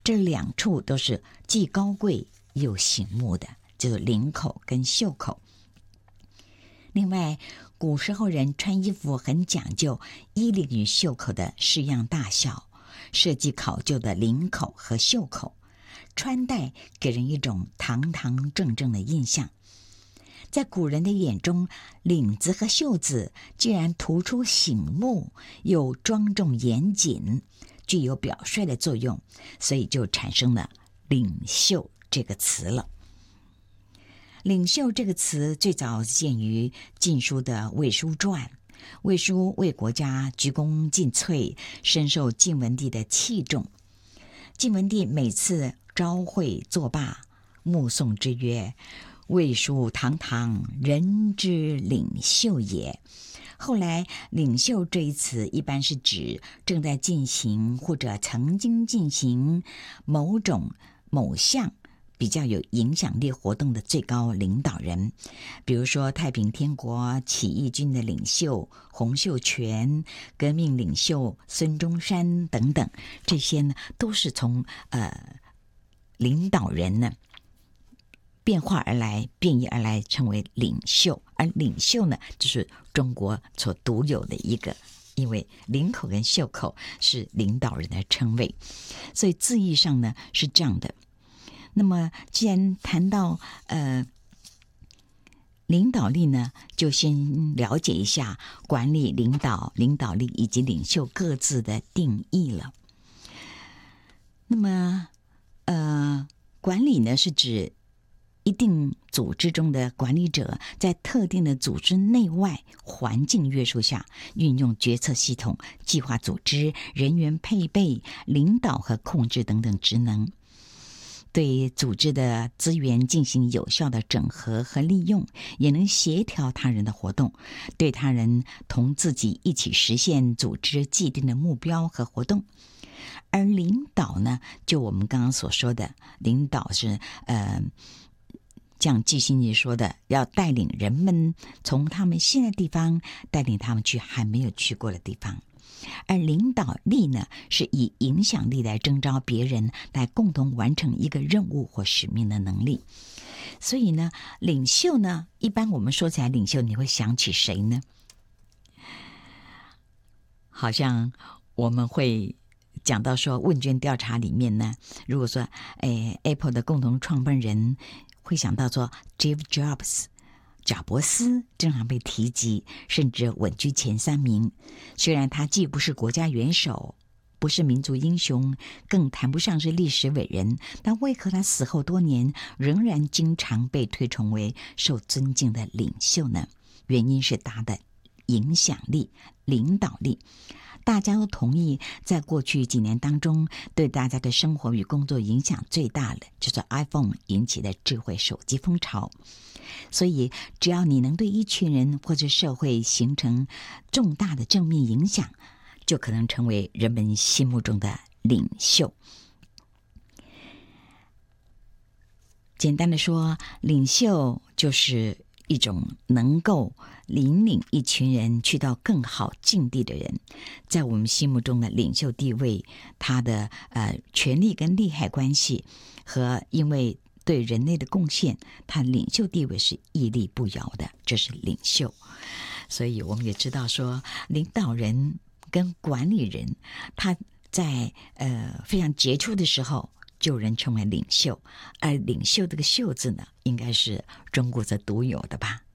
这两处都是既高贵又醒目的，就是领口跟袖口。另外，古时候人穿衣服很讲究衣领与袖口的式样大小，设计考究的领口和袖口，穿戴给人一种堂堂正正的印象。在古人的眼中，领子和袖子既然突出醒目，又庄重严谨，具有表率的作用，所以就产生了领袖这个词了。领袖这个词最早见于《晋书》的《魏书传》，魏书为国家鞠躬尽瘁，深受晋文帝的器重。晋文帝每次朝会作罢，目送之曰：“魏书堂堂，人之领袖也。”后来，领袖这一词一般是指正在进行或者曾经进行某项比较有影响力活动的最高领导人，比如说太平天国起义军的领袖洪秀全、革命领袖孙中山等等，这些呢都是从领导人呢变化而来、变异而来，成为领袖。而领袖呢，就是中国所独有的一个，因为领口跟袖口是领导人的称谓，所以字义上呢是这样的。那么既然谈到领导力呢，就先了解一下管理、领导、领导力以及领袖各自的定义了。那么管理呢，是指一定组织中的管理者在特定的组织内外环境约束下，运用决策系统、计划组织、人员配备、领导和控制等等职能，对组织的资源进行有效的整合和利用，也能协调他人的活动，对他人同自己一起实现组织既定的目标和活动。而领导呢，就我们刚刚所说的，领导是像季新杰说的，要带领人们从他们现在地方带领他们去还没有去过的地方。而领导力呢，是以影响力来征召别人，来共同完成一个任务或使命的能力。所以呢，领袖呢，一般我们说起来领袖，你会想起谁呢？好像我们会讲到说，问卷调查里面呢，如果说Apple 的共同创办人，会想到说 Steve Jobs 贾伯斯经常被提及，甚至稳居前3名。虽然他既不是国家元首，不是民族英雄，更谈不上是历史伟人，但为何他死后多年仍然经常被推崇为受尊敬的领袖呢？原因是他的影响力、领导力。大家都同意，在过去几年当中，对大家的生活与工作影响最大的就是 iPhone 引起的智慧手机风潮。所以只要你能对一群人或者社会形成重大的正面影响，就可能成为人们心目中的领袖。简单的说，领袖就是一种能够引领一群人去到更好境地的人。在我们心目中的领袖地位，他的权力跟利害关系，和因为对人类的贡献，他领袖地位是屹立不摇的，这是领袖。所以我们也知道说，领导人跟管理人，他在非常杰出的时候，就有人称为领袖。而领袖这个袖字呢，应该是中国所独有的吧。